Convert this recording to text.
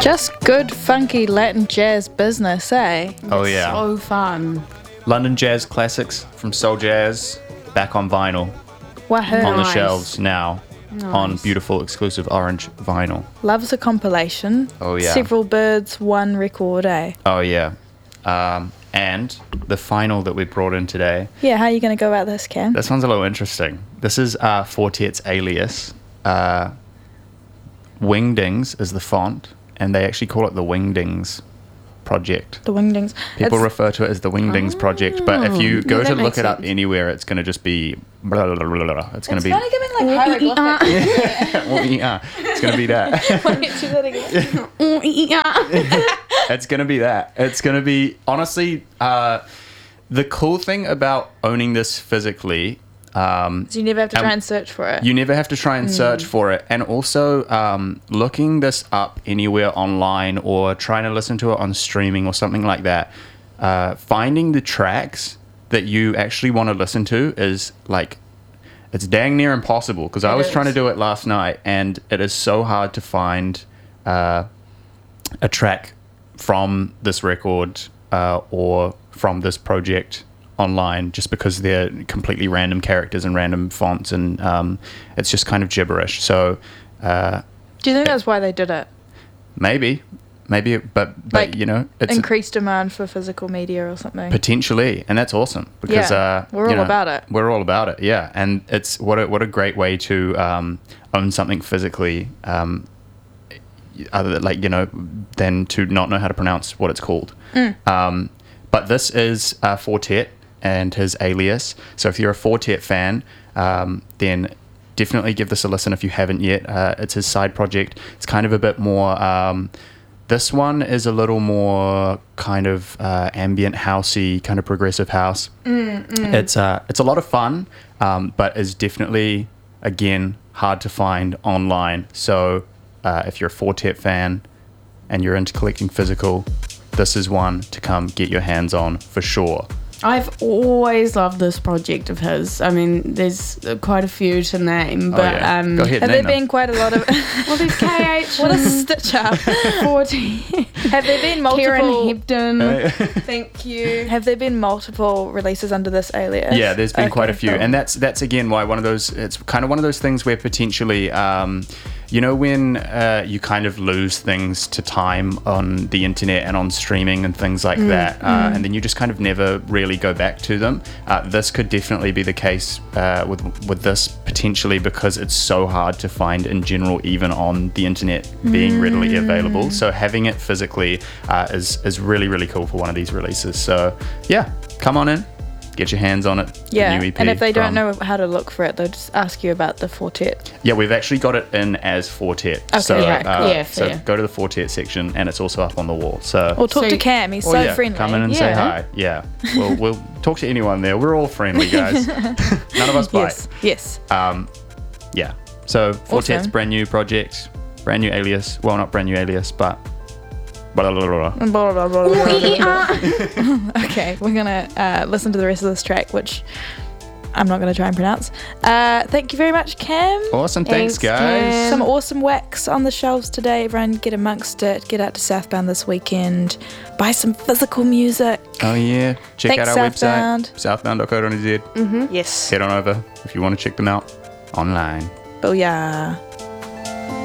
Just good, funky Latin jazz business, eh? Oh yeah. So fun. London jazz classics from Soul Jazz back on vinyl Wahoo. on the Nice. shelves now on Nice. beautiful exclusive orange vinyl. Loves a compilation. Oh, yeah. Several birds, one record, eh? Oh yeah. And the final that we brought in today, Yeah, how are you going to go about this, Cam? this one's a little interesting. This is Fortet's Alias. Wingdings is the font, and they actually call it the Wingdings Project. The Wingdings. People It's- refer to it as the Wingdings Project, but if you go that to look makes it up sense. anywhere, it's going to just be blah, blah, blah, blah, blah. It's going to be kind of giving like hieroglyphics. well, yeah, it's going to be that. Do that again. It's going to be that. It's going to be honestly the cool thing about owning this physically. So you never have to try Um, and search for it. You never have to try and search for it. And also, looking this up anywhere online or trying to listen to it on streaming or something like that, finding the tracks that you actually want to listen to is like, it's dang near impossible. Because I It was is. trying to do it last night, and it is so hard to find a track from this record or from this project online, just because they're completely random characters and random fonts, and it's just kind of gibberish. So Do you think that's why they did it? maybe, but Like, you know, it's Increased demand for physical media or something? potentially, and that's awesome because Yeah, we're you all about it. We're all about it, yeah. And it's what a great way to own something physically. Other like than to not know how to pronounce what it's called. But this is Fortet and his Alias. So if you're a Fortet fan, then definitely give this a listen if you haven't yet. It's his side project. It's kind of a bit more. This one is a little more kind of ambient housey, kind of progressive house. It's a lot of fun, but is definitely again hard to find online. So if you're a Fortet fan and you're into collecting physical, this is one to come get your hands on for sure. I've always loved this project of his. I mean, there's quite a few to name, but yeah. Go ahead. Have name there been them. quite a lot of... well, there's KH what a stitch up. 40. Have there been Kieran multiple... Hebden. Thank you. Have there been multiple releases under this alias? Yeah, there's been quite a Okay, few, cool. and that's again why one of those. It's kind of one of those things where potentially, when you kind of lose things to time on the internet and on streaming and things like that, and then you just kind of never really go back to them. This could definitely be the case with this potentially, because it's so hard to find in general, even on the internet being readily available. So having it physically is really, really cool for one of these releases. So yeah, come on in. Get your hands on it. Yeah, The new EP and if they don't from- know how to look for it, they'll just ask you about the Fortet. Yeah, we've actually got it in as Fortet. Okay, so, right, cool. Yeah, so fair. go to the Fortet section, and it's also up on the wall. So, Or talk So- to Cam, he's or so yeah, friendly. come in and say Yeah. hi. Yeah, we'll talk to anyone there. We're all friendly guys. None of us bite. Yes. Yeah. So Fortet's Awesome. brand new project, brand new alias. Well, not brand new alias, but. Blah, blah, blah, blah. Blah, blah, blah, blah, blah, blah. Okay, we're gonna listen to the rest of this track, which I'm not gonna try and pronounce. Thank you very much, Cam. Awesome, thanks guys. Cam. Some awesome wax on the shelves today. Everyone get amongst it. Get out to Southbound this weekend. Buy some physical music. Oh yeah, check Thanks, out our Southbound. website, southbound.co.nz. Yes. Head on over if you want to check them out online. Booyah.